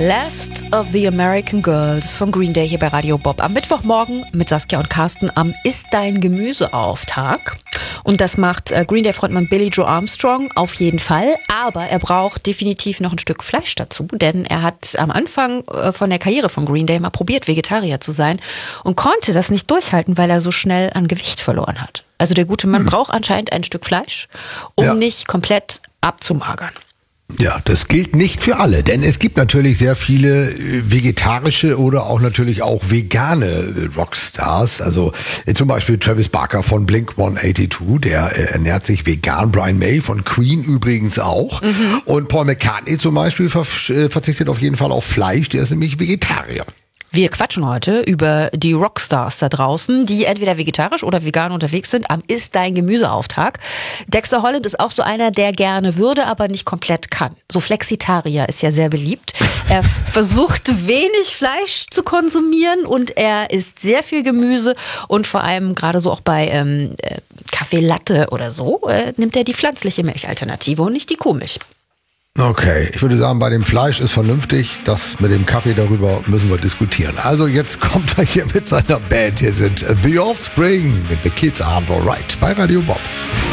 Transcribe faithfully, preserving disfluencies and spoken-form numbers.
Last of the American Girls von Green Day hier bei Radio Bob. Am Mittwochmorgen mit Saskia und Carsten am Ist dein Gemüse auf Tag. Und das macht äh, Green Day-Frontmann Billy Joe Armstrong auf jeden Fall. Aber er braucht definitiv noch ein Stück Fleisch dazu, denn er hat am Anfang äh, von der Karriere von Green Day mal probiert, Vegetarier zu sein und konnte das nicht durchhalten, weil er so schnell an Gewicht verloren hat. Also der gute Mann hm. braucht anscheinend ein Stück Fleisch, um ja. nicht komplett abzumagern. Ja, das gilt nicht für alle, denn es gibt natürlich sehr viele vegetarische oder auch natürlich auch vegane Rockstars. Also zum Beispiel Travis Barker von Blink hundertzweiundachtzig, der ernährt sich vegan. Brian May von Queen übrigens auch. Mhm. Und Paul McCartney zum Beispiel verzichtet auf jeden Fall auf Fleisch, der ist nämlich Vegetarier. Wir quatschen heute über die Rockstars da draußen, die entweder vegetarisch oder vegan unterwegs sind am Ist dein Gemüseauftag. Dexter Holland ist auch so einer, der gerne würde, aber nicht komplett kann. So Flexitarier ist ja sehr beliebt. Er versucht wenig Fleisch zu konsumieren und er isst sehr viel Gemüse und vor allem gerade so auch bei ähm, Kaffee Latte oder so äh, nimmt er die pflanzliche Milchalternative und nicht die Kuhmilch. Okay, ich würde sagen, bei dem Fleisch ist vernünftig. Das mit dem Kaffee, darüber müssen wir diskutieren. Also jetzt kommt er hier mit seiner Band. Hier sind The Offspring mit The Kids Aren't Alright bei Radio Bob.